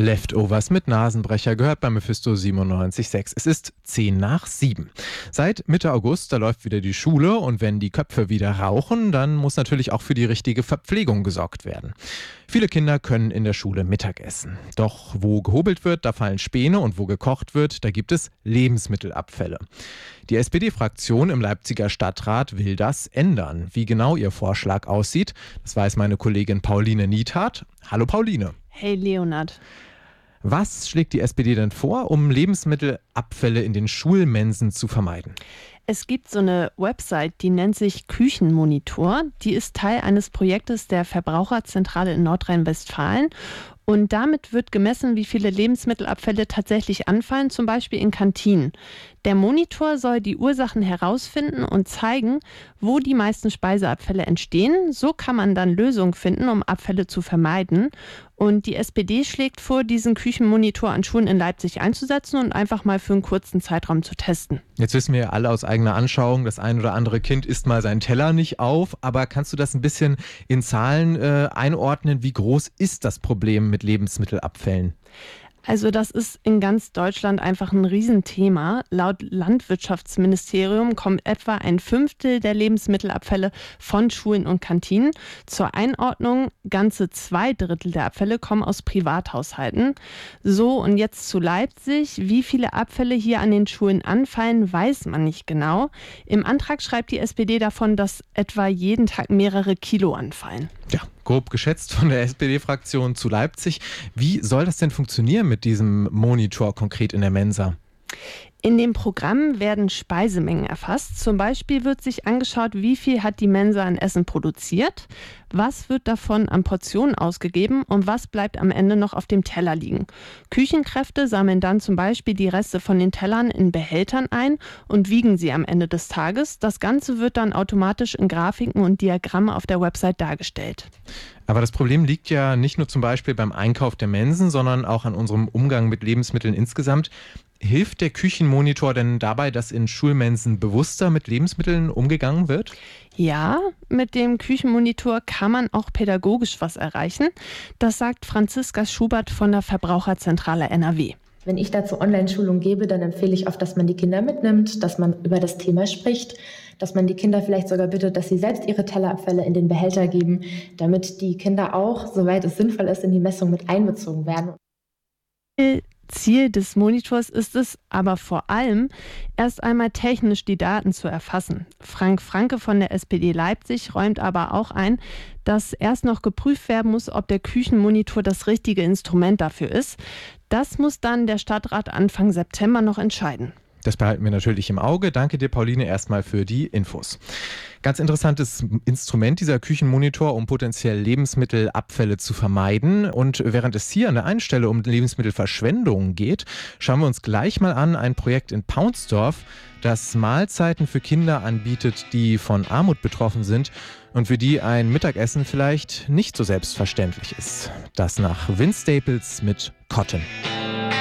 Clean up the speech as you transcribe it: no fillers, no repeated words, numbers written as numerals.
Leftovers mit Nasenbrecher gehört bei Mephisto 97.6. Es ist 6:10. Seit Mitte August, da läuft wieder die Schule und wenn die Köpfe wieder rauchen, dann muss natürlich auch für die richtige Verpflegung gesorgt werden. Viele Kinder können in der Schule Mittag essen. Doch wo gehobelt wird, da fallen Späne und wo gekocht wird, da gibt es Lebensmittelabfälle. Die SPD-Fraktion im Leipziger Stadtrat will das ändern. Wie genau ihr Vorschlag aussieht, das weiß meine Kollegin Pauline Niethardt. Hallo Pauline. Hey Leonhard. Was schlägt die SPD denn vor, um Lebensmittelabfälle in den Schulmensen zu vermeiden? Es gibt so eine Website, die nennt sich Küchenmonitor. Die ist Teil eines Projektes der Verbraucherzentrale in Nordrhein-Westfalen. Und damit wird gemessen, wie viele Lebensmittelabfälle tatsächlich anfallen, zum Beispiel in Kantinen. Der Monitor soll die Ursachen herausfinden und zeigen, wo die meisten Speiseabfälle entstehen. So kann man dann Lösungen finden, um Abfälle zu vermeiden. Und die SPD schlägt vor, diesen Küchenmonitor an Schulen in Leipzig einzusetzen und einfach mal für einen kurzen Zeitraum zu testen. Jetzt wissen wir ja alle aus eigener Anschauung, das ein oder andere Kind isst mal seinen Teller nicht auf. Aber kannst du das ein bisschen in Zahlen einordnen? Wie groß ist das Problem mit Lebensmittelabfällen? Also das ist in ganz Deutschland einfach ein Riesenthema. Laut Landwirtschaftsministerium kommt etwa 1/5 der Lebensmittelabfälle von Schulen und Kantinen. Zur Einordnung, ganze 2/3 der Abfälle kommen aus Privathaushalten. So, und jetzt zu Leipzig. Wie viele Abfälle hier an den Schulen anfallen, weiß man nicht genau. Im Antrag schreibt die SPD davon, dass etwa jeden Tag mehrere Kilo anfallen. Ja, grob geschätzt von der SPD-Fraktion zu Leipzig. Wie soll das denn funktionieren mit diesem Monitor konkret in der Mensa? In dem Programm werden Speisemengen erfasst. Zum Beispiel wird sich angeschaut, wie viel hat die Mensa an Essen produziert, was wird davon an Portionen ausgegeben und was bleibt am Ende noch auf dem Teller liegen. Küchenkräfte sammeln dann zum Beispiel die Reste von den Tellern in Behältern ein und wiegen sie am Ende des Tages. Das Ganze wird dann automatisch in Grafiken und Diagrammen auf der Website dargestellt. Aber das Problem liegt ja nicht nur zum Beispiel beim Einkauf der Mensen, sondern auch an unserem Umgang mit Lebensmitteln insgesamt. Hilft der Küchenmonitor denn dabei, dass in Schulmensen bewusster mit Lebensmitteln umgegangen wird? Ja, mit dem Küchenmonitor kann man auch pädagogisch was erreichen. Das sagt Franziska Schubert von der Verbraucherzentrale NRW. Wenn ich dazu Online-Schulung gebe, dann empfehle ich oft, dass man die Kinder mitnimmt, dass man über das Thema spricht, dass man die Kinder vielleicht sogar bittet, dass sie selbst ihre Tellerabfälle in den Behälter geben, damit die Kinder auch, soweit es sinnvoll ist, in die Messung mit einbezogen werden. Ziel des Monitors ist es aber vor allem, erst einmal technisch die Daten zu erfassen. Frank Franke von der SPD Leipzig räumt aber auch ein, dass erst noch geprüft werden muss, ob der Küchenmonitor das richtige Instrument dafür ist. Das muss dann der Stadtrat Anfang September noch entscheiden. Das behalten wir natürlich im Auge. Danke dir, Pauline, erstmal für die Infos. Ganz interessantes Instrument, dieser Küchenmonitor, um potenziell Lebensmittelabfälle zu vermeiden. Und während es hier an der einen Stelle um Lebensmittelverschwendung geht, schauen wir uns gleich mal an ein Projekt in Paunsdorf, das Mahlzeiten für Kinder anbietet, die von Armut betroffen sind und für die ein Mittagessen vielleicht nicht so selbstverständlich ist. Das nach Vince Staples mit Cotton.